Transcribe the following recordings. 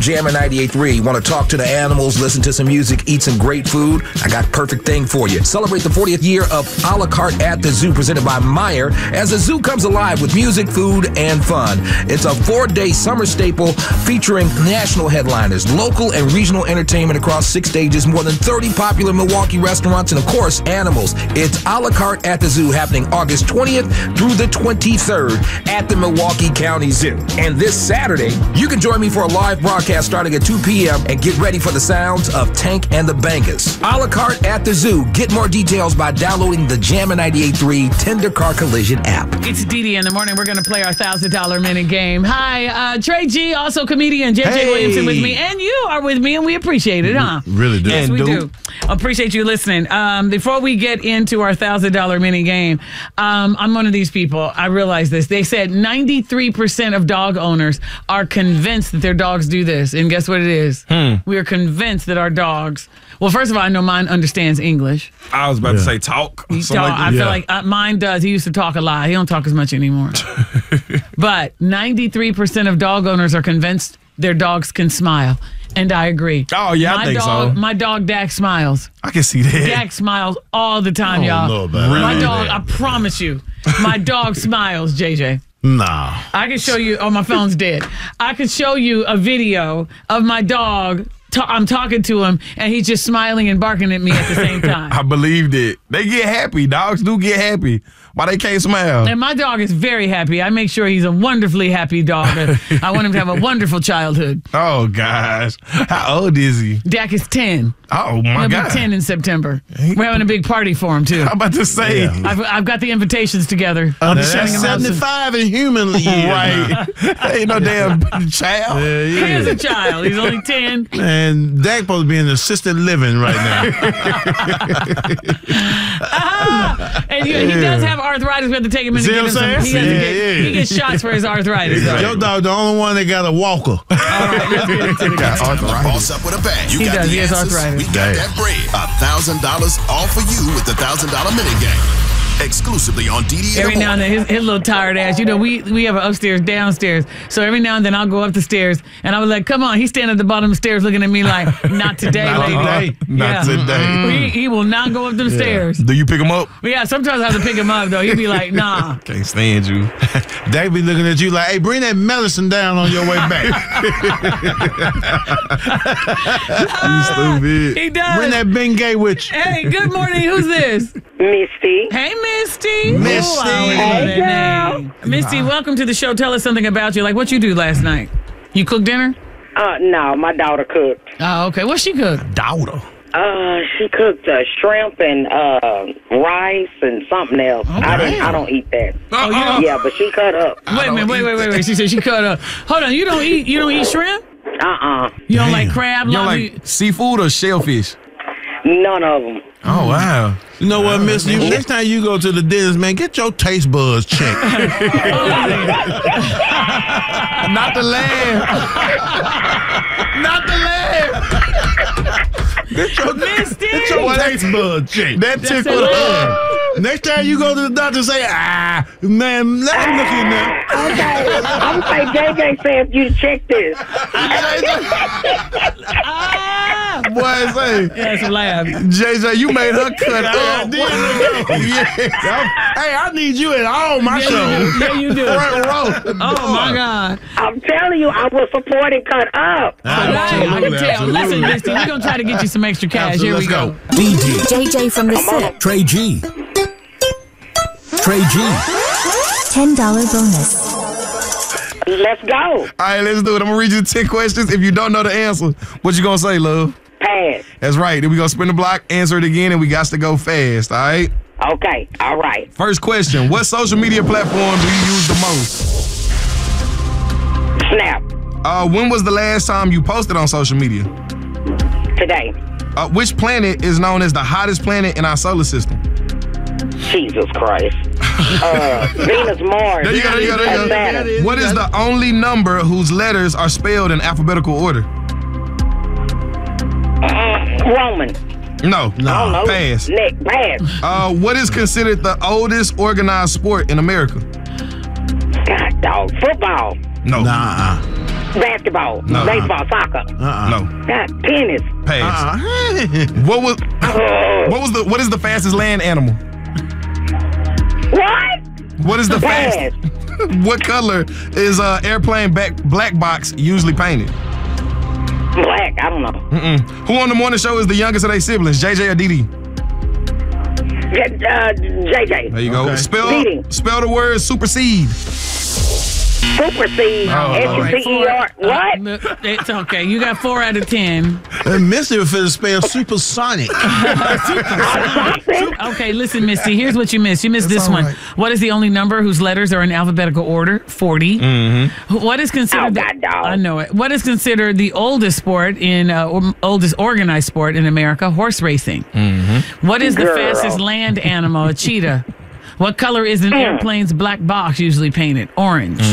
Jammin' 98.3. Want to talk to the animals, listen to some music, eat some great food? I got perfect thing for you. Celebrate the 40th year of A La Carte at the Zoo, presented by Meijer, as the zoo comes alive with music, food, and fun. It's a 4-day summer staple featuring national headliners, local and regional entertainment across 6 stages, more than 30 popular Milwaukee restaurants, and of course, animals. It's A La Carte at the Zoo, happening August 20th through the 23rd at the Milwaukee County Zoo. And this Saturday, you can join me for a live broadcast starting at 2 p.m. and get ready for the sounds of Tank and the Bangas. A La Carte at the Zoo. Get more details by downloading the Jammin' 98.3 Tender Car Collision app. It's Dee in the morning. We're going to play our $1,000 minute game. Hi, Trey G, also comedian, JJ Williamson with me, and you are with me, and we appreciate it, huh? Really do. Yes, we do. Appreciate you listening. Before we get into our $1,000 mini game, I'm one of these people. I realize this. They said 93% of dog owners are convinced that their dogs do this. And guess what it is? We are convinced that our dogs... Well, first of all, I know mine understands English. I was about to say talk. I feel like mine does. He used to talk a lot. He don't talk as much anymore. But 93% of dog owners are convinced their dogs can smile. And I agree. Oh, yeah, I think so. My dog, Dak, smiles. I can see that. Dak smiles all the time, y'all. My dog, I promise you, my dog smiles, JJ. Nah. I can show you. Oh, my phone's dead. I can show you a video of my dog. I'm talking to him, and he's just smiling and barking at me at the same time. I believed it. They get happy. Dogs do get happy. Why they can't smile? And my dog is very happy. I make sure he's a wonderfully happy dog. I want him to have a wonderful childhood. Oh, gosh. How old is he? Dak is 10. Oh, my God. He'll be 10 in September. We're having a big party for him, too. I'm about to say. Yeah. I've got the invitations together. That's 75 in human years. Right. Ain't no damn child. He is a child. He's only 10. And Dak supposed to be in assisted living right now. And he does have arthritis. We have to take him in to get him some. He gets shots for his arthritis. Your dog, the only one that got a walker. All right, let's get into the game. Boss up with a bang. He does. He has arthritis. We got that bread. $1,000 all for you with the $1,000 minute game. Exclusively on DD. Every now and then, his little tired ass. You know, we have an upstairs, downstairs. So every now and then, I'll go up the stairs, and I was like, "Come on!" He's standing at the bottom of the stairs, looking at me like, "Not today, lady." Not today. He will not go up them stairs. Do you pick him up? Yeah, sometimes I have to pick him up though. He'd be like, "Nah." Can't stand you. Dak be looking at you like, "Hey, bring that medicine down on your way back." You stupid. He does. Bring that Bengay with you. Hey, good morning. Who's this? Misty. Hey, Misty. Misty. Hey, girl. Misty, welcome to the show. Tell us something about you. Like, what you do last night? You cooked dinner? No, my daughter cooked. Oh, okay. What she cooked? Daughter. She cooked shrimp and rice and something else. Oh, I don't eat that. Oh, you don't? Yeah, but she cut up. Wait a minute. Wait. She said she cut up. Hold on. You don't eat shrimp? You don't like crab? You don't like seafood or shellfish? None of them. Oh, wow. You know what, Miss? Next time you go to the dentist, man, get your taste buds checked. Not the lamb. Not the lamb. Get your taste buds checked. That tickled her. Next time you go to the doctor, say, man, let me look in there. Okay, I'm going to say, JJ said you check this. Boy, say. That's a laugh. JJ, you made her cut up. Hey, I need you at all my shows. Yeah, you do. Front row. Oh, my God. I'm telling you, I will support and cut up. I can tell. Listen, Misty, we're going to try to get you some extra cash. Here we go. JJ from the set. Trey G. Trey G. $10 bonus. Let's go. All right, let's do it. I'm going to read you 10 questions. If you don't know the answer, what you going to say, love? Pass. That's right. Then we going to spin the block, answer it again, and we got to go fast, all right? Okay, all right. First question. What social media platform do you use the most? Snap. When was the last time you posted on social media? Today. Which planet is known as the hottest planet in our solar system? Jesus Christ. Venus, Mars. There you go. Saturn. What is the only number whose letters are spelled in alphabetical order? Roman. No. I don't know. Pass. Nick, pass. What is considered the oldest organized sport in America? God, dog. Football. No. Basketball, baseball, soccer. No. Tennis. Pass. What is the fastest land animal? What? What is the Pass. fastest? What color is airplane black box usually painted? Black. I don't know. Who on the morning show is the youngest of their siblings, JJ or DD? JJ. There you go. Okay. Spell the word supersede. Supersede. S-U-P-E-R. What? It's okay. You got 4 out of 10. And Misty was finna spell supersonic. Okay, listen, Misty. Here's what you missed. You missed this one. right. What is the only number whose letters are in alphabetical order? 40. What is considered? I know it. What is considered the oldest sport oldest organized sport in America? Horse racing. What is the fastest land animal? A cheetah. What color is an airplane's black box usually painted? Orange.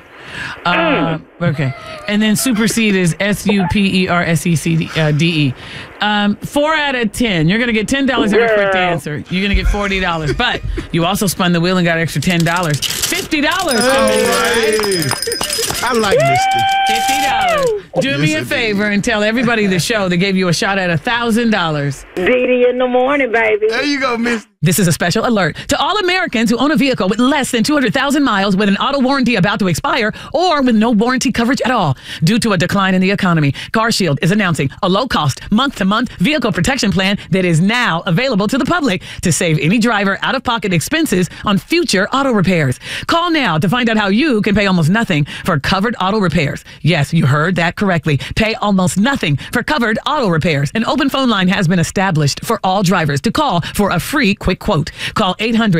Okay. And then supersede is SUPERSECDE. 4 out of 10. You're going to get $10 every quick answer. You're going to get $40. But you also spun the wheel and got extra $10. $50. I like Misty. $50. Do me a favor and tell everybody the show that gave you a shot at $1,000. Didi in the morning, baby. There you go, Miss. This is a special alert to all Americans who own a vehicle with less than 200,000 miles with an auto warranty about to expire or with no warranty coverage at all. Due to a decline in the economy, CarShield is announcing a low-cost, month-to-month vehicle protection plan that is now available to the public to save any driver out-of-pocket expenses on future auto repairs. Call now to find out how you can pay almost nothing for covered auto repairs. Yes, you heard that correctly. Pay almost nothing for covered auto repairs. An open phone line has been established for all drivers to call for a free quick quote. Call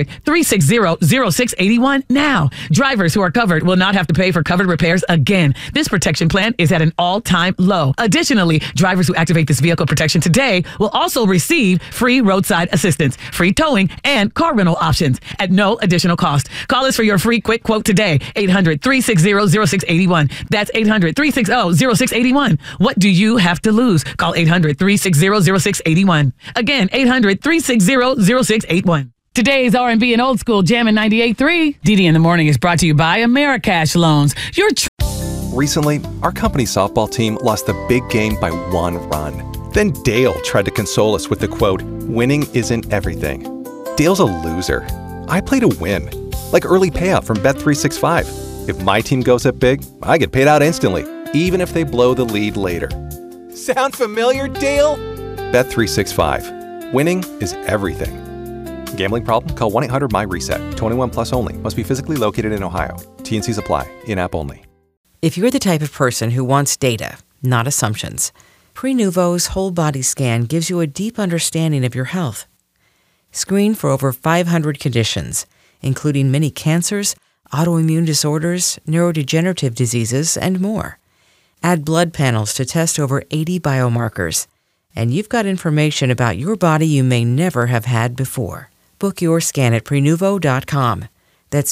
800-360-0681 now. Drivers who are covered will not have to pay for covered repairs again. This protection plan is at an all-time low. Additionally, drivers who activate this vehicle protection today will also receive free roadside assistance, free towing, and car rental options at no additional cost. Call us for your free quick quote today. 800-360-0681. That's 800-360-0681. What do you have to lose? Call 800-360-0681. Again, 800-360-0681. Today's R&B and old school jam in 98.3. Didi in the Morning is brought to you by Americash Loans. Recently, our company's softball team lost the big game by 1 run. Then Dale tried to console us with the quote, "Winning isn't everything." Dale's a loser. I play to win. Like early payout from Bet365. If my team goes up big, I get paid out instantly, even if they blow the lead later. Sound familiar, Dale? Bet365. Winning is everything. Gambling problem? Call 1-800-MY-RESET. 21 plus only. Must be physically located in Ohio. T&Cs apply. In-app only. If you're the type of person who wants data, not assumptions, Prenuvo's whole body scan gives you a deep understanding of your health. Screen for over 500 conditions, including many cancers, autoimmune disorders, neurodegenerative diseases, and more. Add blood panels to test over 80 biomarkers, and you've got information about your body you may never have had before. Book your scan at Prenuvo.com. That's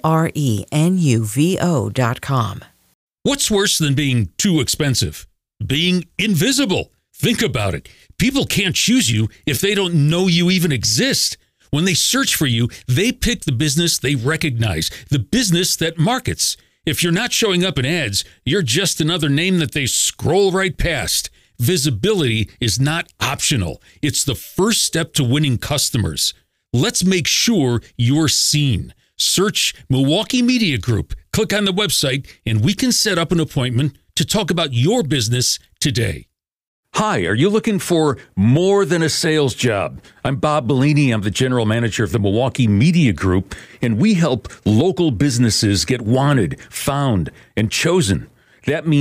Prenuvo.com. What's worse than being too expensive? Being invisible. Think about it. People can't choose you if they don't know you even exist. When they search for you, they pick the business they recognize, the business that markets. If you're not showing up in ads, you're just another name that they scroll right past. Visibility is not optional. It's the first step to winning customers. Let's make sure you're seen. Search Milwaukee Media Group. Click on the website, and we can set up an appointment to talk about your business today. Hi, are you looking for more than a sales job? I'm Bob Bellini. I'm the general manager of the Milwaukee Media Group, and we help local businesses get wanted, found, and chosen. That means